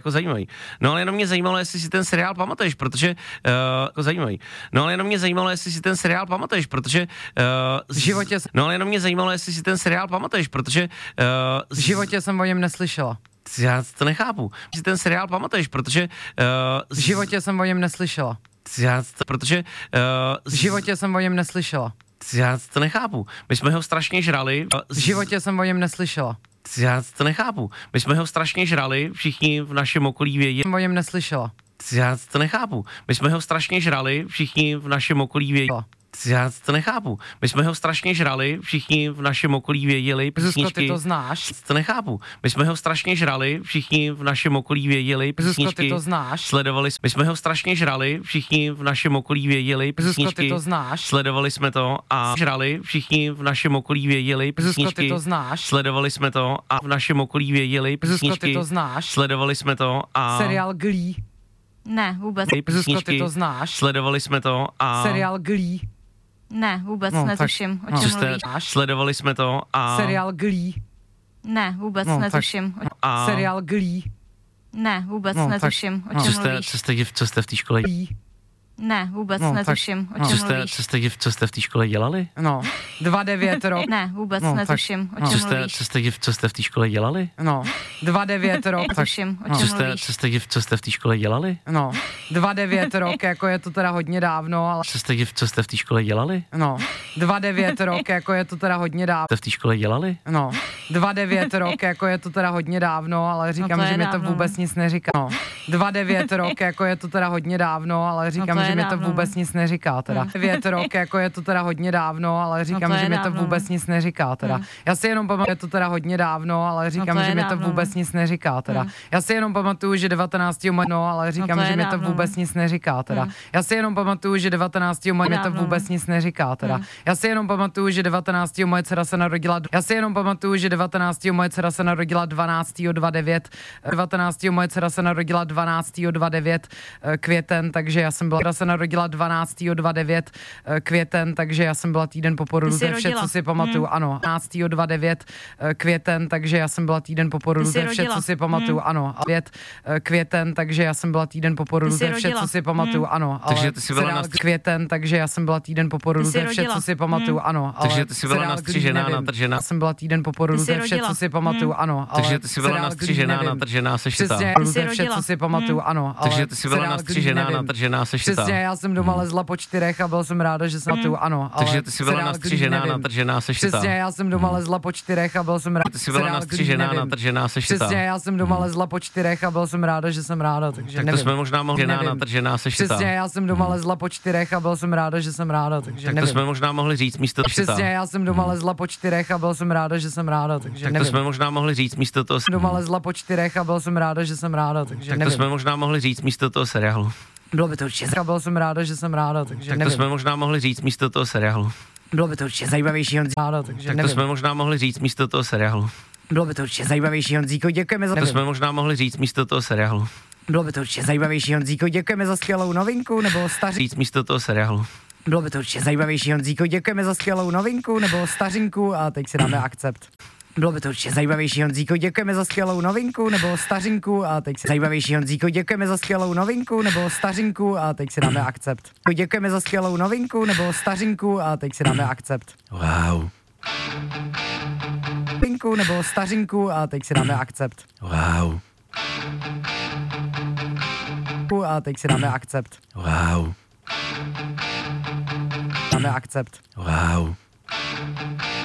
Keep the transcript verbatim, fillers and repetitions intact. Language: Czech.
jako zajímavý. No ale jenom mě zajímalo, jestli si ten seriál pamatuješ, protože uh, jako zajímavý. No ale jenom mě zajímalo, jestli si ten seriál pamatuješ, protože uh, v životě. No ale jenom mě zajímalo, jestli si ten seriál pamatuješ, protože uh, v životě jsem o něm neslyšela. Já to nechápu. Si ten seriál pamatuješ, protože uh, v životě jsem o něm neslyšela. Já to, protože uh, v životě jsem o něm neslyšela. Já to nechápu. My jsme ho strašně žrali. V životě jsem o něm neslyšela. Já to nechápu. My jsme ho strašně žrali, všichni v našem okolí věděli. Jsem o něm neslyšela. Já to nechápu. My jsme ho strašně žrali, všichni v našem okolí věděli. Já to nechápu. My jsme ho strašně žrali, všichni v našem okolí věděli písničky. Zuzko, ty to znáš? To nechápu. My jsme ho strašně žrali, všichni v našem okolí věděli písničky. Zuzko, ty to znáš? Sledovali jsme. My jsme ho strašně žrali, všichni v našem okolí věděli písničky. Zuzko, ty to znáš? Sledovali jsme to a žrali, všichni v našem okolí věděli písničky. Zuzko, ty to znáš? Sledovali jsme to a v našem okolí věděli písničky. Zuzko, ty to znáš? Sledovali jsme to a seriál Glee. Ne, vůbec. Zuzko, ty to znáš? Sledovali jsme to a seriál Glee. Ne, vůbec no, netuším, tak, o čem no, mluvíš. Sledovali jsme to a seriál Glee. Ne, vůbec no, netuším. Tak, a seriál Glee. Ne, vůbec no, netuším, tak, o čem co jste, mluvíš. co jste, co jste v té škole? Ne, vůbec no, netuším, tak, o čem co jste, mluvíš. co jste, co jste v té škole dělali? No, dva devět rok. Ne, vůbec no, netuším, tak, o Co čem jste, mluvíš. co jste, co jste v té škole dělali? No, dva devět rok. Netuším, o no. čem Co jste, mluvíš. co jste, co jste v té škole dělali? No, dva devět rok, jako je to teda hodně dávno, ale... Co jste, co jste v té škole dělali? No, dva devět rok, jako je to teda hodně dávno. Jste v té škole dělali? No, dva devět rok, jako je to teda hodně dávno, ale říkám, no že mi to dávno. vůbec nic neříká. No, dva devět rok, jako je to teda hodně dávno, ale říkám, no že mi to dávno. vůbec nic neříká teda. Hmm. devět rok, jako je to teda hodně dávno, ale říkám, no že mi to dávno. vůbec nic neříká teda. Hmm. Já si jenom pamatuju, je to teda hodně dávno, ale říkám, no že mi to dávno. vůbec nic neříká teda. Hmm. Já si jenom pamatuju, že devatenáctého no, ale říkám, no že mi to dávno. vůbec nic neříká teda. Hmm. Já si jenom pamatuju, že devatenáctého mi to dávno. vůbec nic neříká teda. Hmm. Já si jenom pamatuju, že devatenáctého moje dcera se narodila. Já si jenom pamatuju, že devatenáctého moje dcera se narodila dvanáctého dvacet devět. devatenáctého moje dcera se narodila dvanáctého dvacet devět květen, takže já jsem byla dcera se narodila dvanáctého dvacet devět květen, takže já jsem byla týden po porodu, to je vše, co si pamatuju. Hmm. Ano, dvanáctého dvacet devět květen, takže já jsem byla týden po porodu, to je vše, co si pamatuju. Hmm. Ano, pět květen, takže já jsem byla týden po porodu, to je vše, co si pamatuju. Hmm. Ano, ale takže ty jsi byla na květen, takže já jsem byla týden po porodu, to je vše, co si pamatuju. Ano, ale takže ty jsi byla nastřižená, natržená. Já jsem byla týden po porodu, to je vše, co si pamatuju. Ano, ale takže ty jsi byla nastřižená, natržená, sešitá. Přesně, to je vše, co si pamatuju. Ano, ale takže ty jsi byla nastřižená, natržená, sešitá. Přesně, já jsem doma lezla po čtyřech a byl jsem ráda, že jsem na tu, ano. Ale takže ty jsi byla nastřižená, natržená, sešitá. Přesně, já jsem doma lezla po čtyřech a byl jsem ráda. Ty jsi byla nastřižená, natržená, sešitá. Přesně, já jsem doma lezla po čtyřech a byl jsem ráda, že jsem ráda, takže tak to jsme možná mohli žena, natržená, sešitá. Přesně, já jsem doma lezla po čtyřech a byl jsem ráda, že jsem ráda, takže tak to jsme možná mohli říct místo toho Přesně, já jsem doma lezla po čtyřech a byl jsem ráda, že jsem ráda, takže tak to jsme možná mohli říct místo toho doma lezla po čtyřech a byl jsem ráda, že jsem ráda, takže tak to jsme možná mohli říct místo toho seriálu. Bylo by to určitě. A byl jsem ráda, že jsem ráda, takže tak to jsme možná mohli říct místo toho seriálu. Bylo by to určitě zajímavější, Honzíko. Ráda, takže tak to jsme možná mohli říct místo toho seriálu. Bylo by to určitě zajímavější, Honzíko. Děkujeme za to jsme možná mohli říct místo toho seriálu. Bylo by to určitě zajímavější, Honzíko. Děkujeme za skvělou novinku nebo staří. Říct místo toho seriálu. Bylo by to určitě zajímavější, Honzíko. Děkujeme za skvělou novinku nebo stařinku a teď si dáme akcept. Bylo by to určitě zajímavější, Honzíko. Děkujeme za skvělou novinku nebo stařinku a teď si zajímavější, Honzíko. Děkujeme za skvělou novinku nebo stařinku a teď si dáme akcept. Děkujeme za skvělou novinku nebo stařinku a teď si dáme akcept. Wow. Novinku nebo stařinku a teď si dáme akcept. Wow. A teď si dáme akcept. Wow. Dáme akcept. Wow.